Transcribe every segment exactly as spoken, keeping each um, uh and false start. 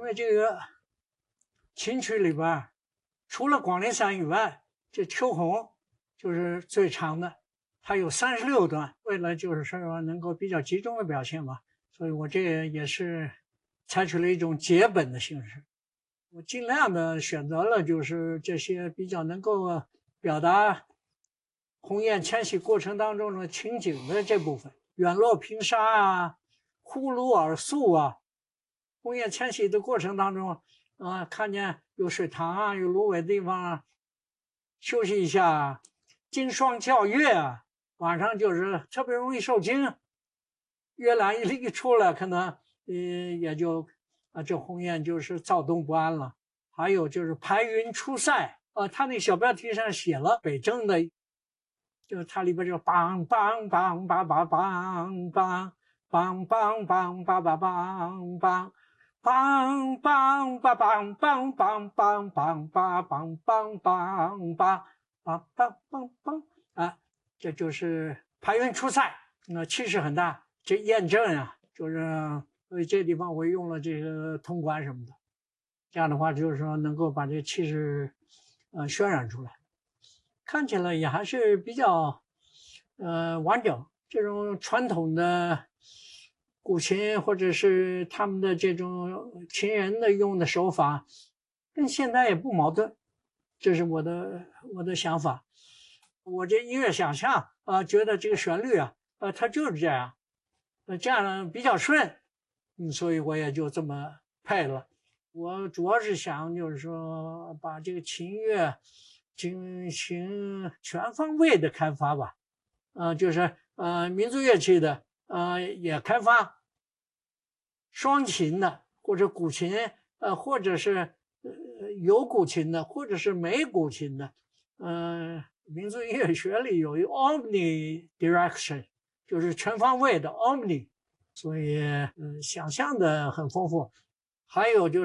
为这个琴曲里边，除了广陵散以外，这秋红就是最长的，它有三十六段。为了就是说能够比较集中的表现嘛，所以我这也是采取了一种节本的形式。我尽量的选择了就是这些比较能够表达鸿雁迁徙过程当中的情景的这部分，远落平沙啊，呼噜而诉啊。鸿雁迁徙的过程当中，啊、呃，看见有水塘啊，有芦苇的地方啊，休息一下，经霜叫月啊，晚上就是特别容易受惊，月亮一一出来，可能呃也就啊，这鸿雁就是躁动不安了。还有就是排云出塞啊，他那小标题上写了北征的，就是它里边就梆梆梆梆梆梆梆梆梆梆梆梆梆梆梆。梆梆梆梆梆梆梆梆梆梆梆梆梆梆梆梆梆啊，这就是排云出塞，那气势很大。这雁阵啊，就是所以这地方我用了这个铜管什么的，这样的话就是说能够把这气势呃渲染出来，看起来也还是比较呃完整。这种传统的古琴或者是他们的这种琴人的用的手法跟现在也不矛盾，这是我的我的想法。我这音乐想象啊、呃，觉得这个旋律啊，呃，它就是这样，呃，这样比较顺，嗯，所以我也就这么配了。我主要是想就是说把这个琴乐进行全方位的开发吧，呃，就是呃民族乐器的呃也开发，双琴的或者古琴，呃，或者是呃有古琴的，或者是没古琴的，呃，民族音乐学里有一 omni direction， 就是全方位的 omni， 所以嗯、呃，想象的很丰富。还有就是，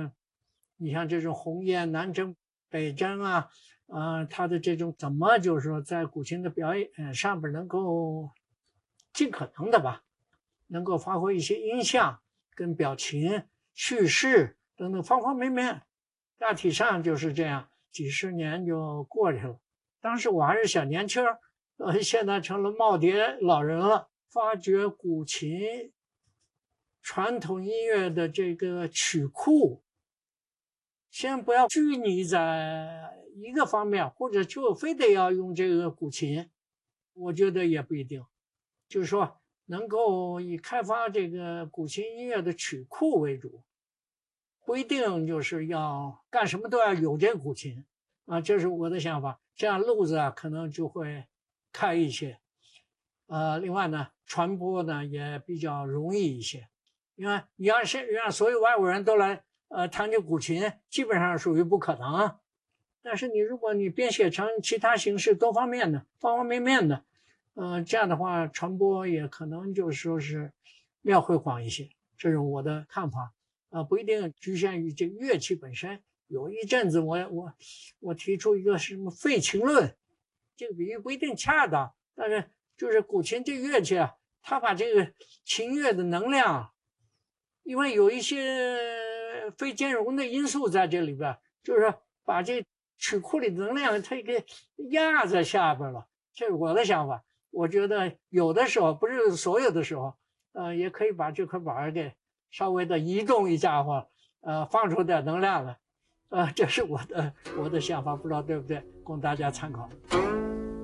你像这种鸿雁南征北征啊，呃，它的这种怎么就是说在古琴的表演上边能够尽可能的吧，能够发挥一些音像跟表情、叙事等等方方面面，大体上就是这样。几十年就过去了，当时我还是小年轻，呃，现在成了耄耋老人了，发掘古琴传统音乐的这个曲库，先不要拘泥在一个方面，或者就非得要用这个古琴，我觉得也不一定。就是说能够以开发这个古琴音乐的曲库为主，不一定就是要干什么都要有这个古琴啊，这是我的想法。这样路子啊可能就会开一些，呃，另外呢，传播呢也比较容易一些。因为你要是让所有外国人都来呃弹这古琴，基本上属于不可能。但是你如果你编写成其他形式，多方面的、方方面面的，呃，这样的话传播也可能就是说是要会广一些，这是我的看法。呃，不一定局限于这个乐器本身。有一阵子我我我提出一个什么废琴论，这个比喻不一定恰当，但是就是古琴这个乐器啊，它把这个琴乐的能量，因为有一些非兼容的因素在这里边，就是把这曲库里的能量它给压在下边了，这是我的想法。我觉得有的时候，不是所有的时候，呃，也可以把这块板给稍微的移动一下或呃放出点能量来，呃，这是我的我的想法，不知道对不对，供大家参考。